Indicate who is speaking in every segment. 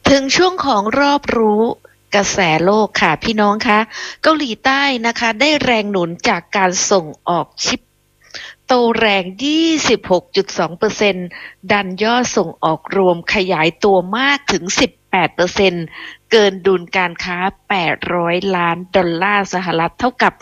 Speaker 1: ถึงช่วงของรอบรู้กระแสโลกค่ะพี่น้องคะเกาหลีใต้นะคะได้แรงหนุนจากการส่งออกชิปโตแรง 26.2% ดันยอดส่งออกรวมขยายตัวมากถึง 18%เกินดุลการค้า$800 ล้านสหรัฐเท่ากับ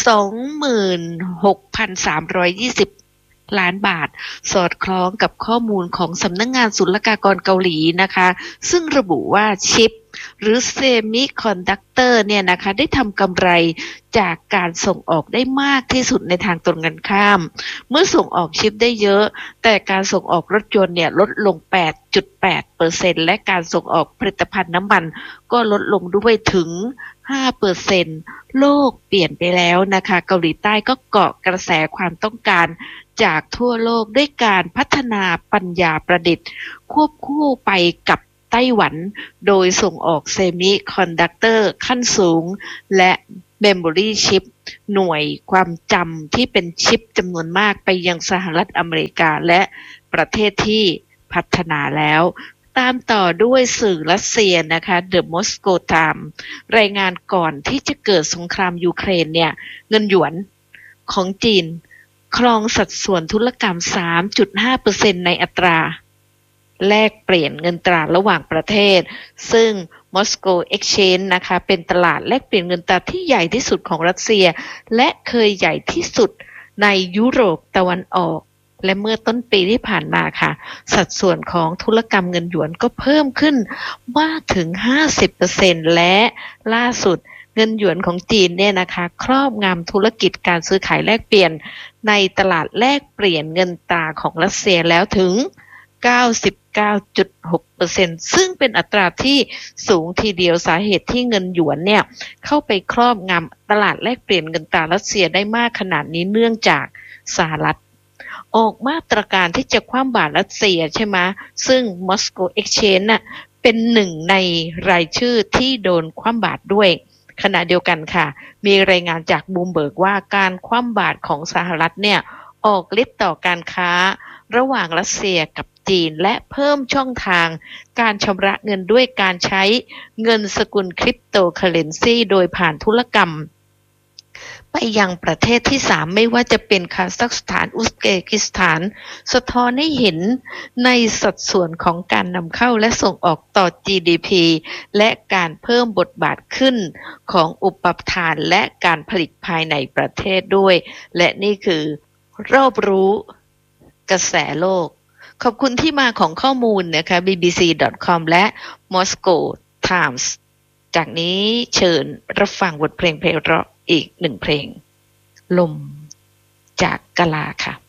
Speaker 1: 26,320 ล้านบาทสอดคล้องกับข้อมูลของสำนักงานศุลกากรเกาหลีนะคะซึ่งระบุว่าชิปหรือเซมิคอนดักเตอร์เนี่ยนะคะได้ทำกำไรจากการส่งออกได้มากที่สุดในทางตรงกันข้ามเมื่อส่งออกชิปได้เยอะแต่การส่งออกรถยนต์เนี่ยลดลง 8.8% และการส่งออกผลิตภัณฑ์น้ำมันก็ลดลงด้วยถึง 5% โลกเปลี่ยนไปแล้วนะคะเกาหลีใต้ก็เกาะกระแสความต้องการจากทั่วโลกด้วยการพัฒนาปัญญาประดิษฐ์ควบคู่ไปกับไต้หวันโดยส่งออกเซมิคอนดักเตอร์ขั้นสูงและเมมโมรี่ชิปหน่วยความจำที่เป็นชิปจำนวนมากไปยังสหรัฐอเมริกาและประเทศที่พัฒนาแล้วตามต่อด้วยสื่อรัสเซียนะคะ The Moscow Times รายงานก่อนที่จะเกิดสงครามยูเครนเนี่ยเงินหยวนของจีนครองสัดส่วนธุรกรรม 3.5% ในอัตราแลกเปลี่ยนเงินตราระหว่างประเทศซึ่ง Moscow Exchange นะคะเป็นตลาดแลกเปลี่ยนเงินตราที่ใหญ่ที่สุดของรัสเซียและเคยใหญ่ที่สุดในยุโรปตะวันออกและเมื่อต้นปีที่ผ่านมาค่ะสัดส่วนของธุรกรรมเงินหยวนก็เพิ่มขึ้นมากถึง 50% และล่าสุดเงินหยวนของจีนเนี่ยนะคะครอบงำธุรกิจการซื้อขายแลกเปลี่ยนในตลาดแลกเปลี่ยนเงินตราของรัสเซียแล้วถึง 99.6% ซึ่งเป็นอัตราที่สูงทีเดียวสาเหตุที่เงินหยวนเนี่ยเข้าไปครอบงำตลาดแลกเปลี่ยนเงินตรารัสเซียได้มากขนาดนี้เนื่องจากสหรัฐออกมาตรการที่จะคว่ำบาตรรัสเซียใช่ไหมซึ่ง Moscow Exchange น่ะเป็นหนึ่งในรายชื่อที่โดนคว่ำบาตรด้วยขณะเดียวกันค่ะมีรายงานจากบูมเบิร์กว่าการคว่ำบาตรของสหรัฐเนี่ยออกฤทธิ์ต่อการค้าระหว่างรัสเซียกับจีนและเพิ่มช่องทางการชำระเงินด้วยการใช้เงินสกุลคริปโตเคอเรนซีโดยผ่านธุรกรรมไปยังประเทศที่3ไม่ว่าจะเป็นคาซัคสถานอุซเบกิสถานสะท้อนให้เห็นในสัดส่วนของการนำเข้าและส่งออกต่อ GDP และการเพิ่มบทบาทขึ้นของอุปทานและการผลิตภายในประเทศด้วยและนี่คือรอบรู้กระแสโลกขอบคุณที่มาของข้อมูลนะคะ bbc.com และ Moscow Times จากนี้เชิญรับฟังบทเพลงเพราะอีกหนึ่งเพลงลมจากกะลาค่ะ